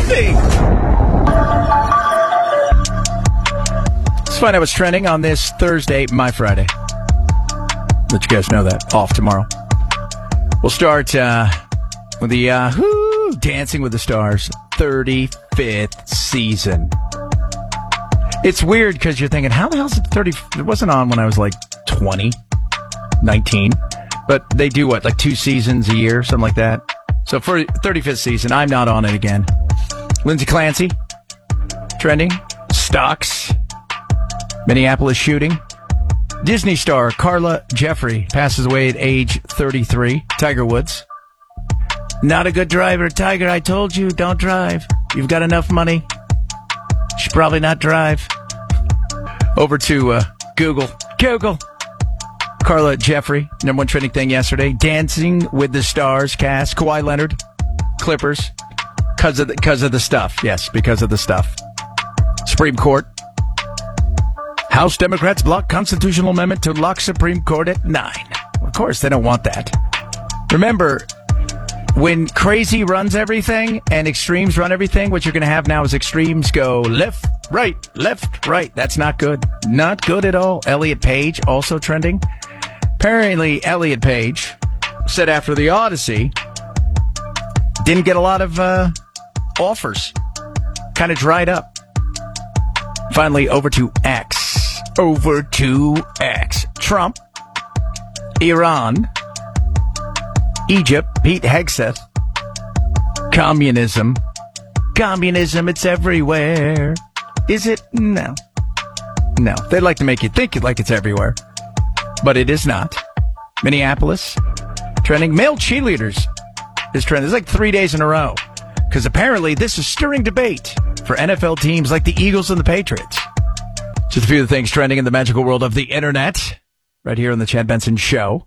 trending? Let's find out what's trending on this Thursday, my Friday. Let you guys know that. Off tomorrow. We'll start with the Dancing with the Stars 35th season. It's weird because you're thinking, how the hell is it 30? It wasn't on when I was like 20, 19. But they do what, like 2 seasons a year, something like that. So for 35th season, I'm not on it again. Lindsay Clancy, trending. Stocks, Minneapolis shooting. Disney star Carla Jeffrey passes away at age 33. Tiger Woods. Not a good driver. Tiger, I told you, don't drive. You've got enough money. You should probably not drive. Over to Google. Carla Jeffrey, number one trending thing yesterday. Dancing with the Stars cast. Kawhi Leonard, Clippers. Because of the stuff. Yes, because of the stuff. Supreme Court. House Democrats block constitutional amendment to lock Supreme Court at 9. Of course, they don't want that. Remember, when crazy runs everything and extremes run everything, what you're going to have now is extremes go left, right. That's not good. Not good at all. Elliot Page, also trending. Apparently, Elliot Page said after the Odyssey, didn't get a lot of offers. Kind of dried up. Finally, over to X. Trump, Iran, Egypt, Pete Hegseth, communism, it's everywhere. Is it? No. They'd like to make you think like it's everywhere, but it is not. Minneapolis, trending. Male cheerleaders is trending. It's like 3 days in a row, because apparently this is stirring debate for NFL teams like the Eagles and the Patriots. Just a few of the things trending in the magical world of the internet, right here on the Chad Benson Show.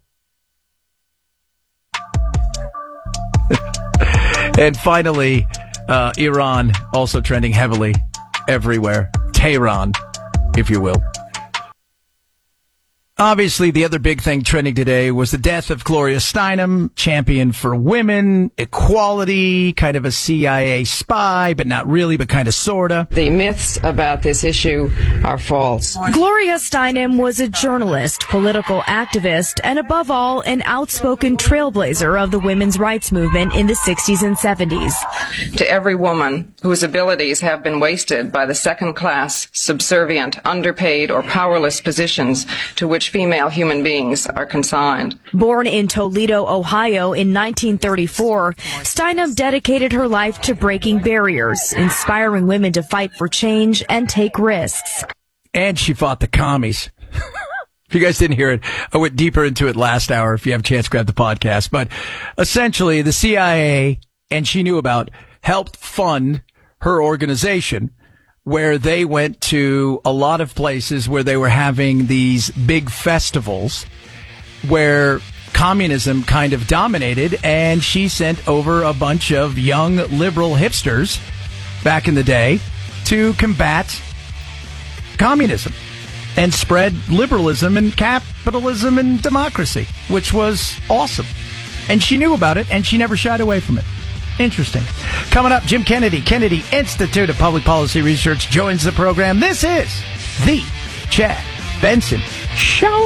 And finally, Iran also trending heavily everywhere. Tehran, if you will. Obviously, the other big thing trending today was the death of Gloria Steinem, champion for women, equality, kind of a CIA spy, but not really, but kind of sorta. The myths about this issue are false. Gloria Steinem was a journalist, political activist, and above all, an outspoken trailblazer of the women's rights movement in the 60s and 70s. To every woman whose abilities have been wasted by the second-class, subservient, underpaid, or powerless positions to which female human beings are consigned. Born in Toledo, Ohio in 1934, Steinem dedicated her life to breaking barriers, inspiring women to fight for change and take risks. And she fought the commies. If you guys didn't hear it, I went deeper into it last hour. If you have a chance, grab the podcast. But essentially, the CIA, and she knew about, helped fund her organization, where they went to a lot of places where they were having these big festivals where communism kind of dominated, and she sent over a bunch of young liberal hipsters back in the day to combat communism and spread liberalism and capitalism and democracy, which was awesome. And she knew about it, and she never shied away from it. Interesting. Coming up, Jim Kennedy, Kennedy Institute of Public Policy Research, joins the program. This is the Chad Benson Show.